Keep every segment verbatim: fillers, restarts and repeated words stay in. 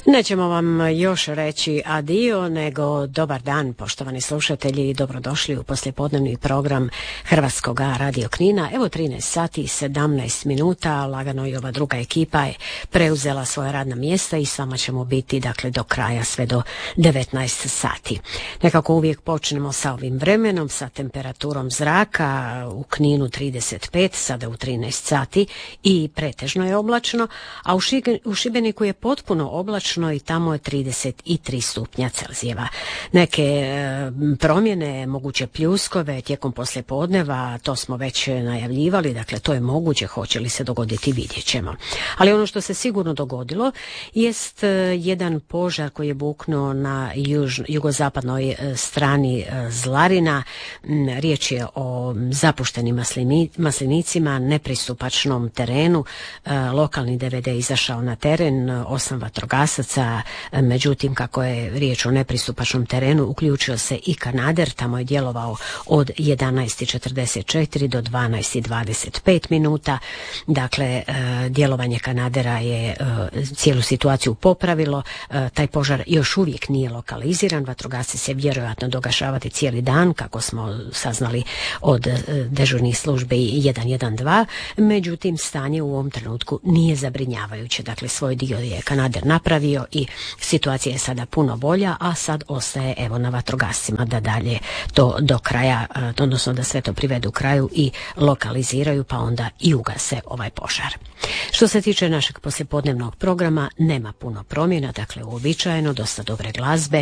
Nećemo vam još reći adio, nego dobar dan, poštovani slušatelji, i dobrodošli u poslijepodnevni program Hrvatskog radio Knina. Evo trinaest sati i sedamnaest minuta, lagano i ova druga ekipa je preuzela svoja radna mjesta i s vama ćemo biti dakle do kraja, sve do devetnaest sati. Nekako uvijek počnemo sa ovim vremenom, sa temperaturom zraka u Kninu trideset pet, sada u trinaest sati i pretežno je oblačno, a u, Šige, u Šibeniku je potpuno oblačno i tamo je trideset tri stupnja Celzijeva. Neke e, promjene, moguće pljuskove tijekom poslijepodneva, to smo već najavljivali, dakle to je moguće, hoće li se dogoditi, vidjet ćemo. Ali ono što se sigurno dogodilo jest e, jedan požar koji je buknuo na juž, jugozapadnoj e, strani e, Zlarina. M, riječ je o zapuštenim maslini, maslinicima, nepristupačnom terenu. E, lokalni D V D izašao na teren, osam vatrogasaca. Međutim, kako je riječ o nepristupačnom terenu, uključio se i kanader, tamo je djelovao od jedanaest i četrdeset četiri do dvanaest i dvadeset pet minuta. Dakle, djelovanje kanadera je cijelu situaciju popravilo. Taj požar još uvijek nije lokaliziran, vatrogasci se vjerojatno dogašavati cijeli dan, kako smo saznali od dežurnih službi jedan jedan dva. Međutim, stanje u ovom trenutku nije zabrinjavajuće. Dakle, svoj dio je kanader napravio i situacija je sada puno bolja, a sad ostaje evo na vatrogascima da dalje to do kraja, odnosno da sve to privedu kraju i lokaliziraju, pa onda i ugase ovaj požar. Što se tiče našeg poslijepodnevnog programa, nema puno promjena, dakle uobičajeno, dosta dobre glazbe.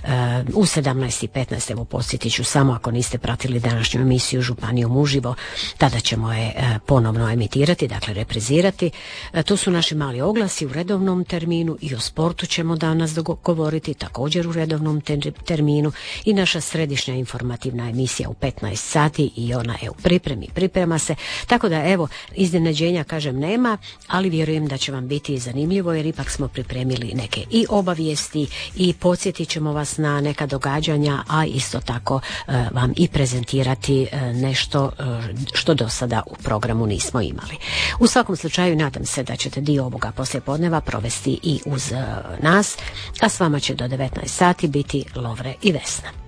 U sedamnaest i petnaest, evo podsjetit ću samo, ako niste pratili današnju emisiju Županijom uživo, tada ćemo je ponovno emitirati, dakle reprizirati. Tu su naši mali oglasi u redovnom terminu i o sportu ćemo danas govoriti, također u redovnom terminu, i naša središnja informativna emisija u petnaest sati i ona je u pripremi, priprema se, tako da evo, iznenađenja kažem nema, ali vjerujem da će vam biti zanimljivo, jer ipak smo pripremili neke i obavijesti i podsjetit ćemo vas na neka događanja, a isto tako e, vam i prezentirati e, nešto e, što do sada u programu nismo imali. U svakom slučaju nadam se da ćete dio ovoga poslijepodneva provesti i uz e, nas, a s vama će do devetnaest sati biti Lovre i Vesna.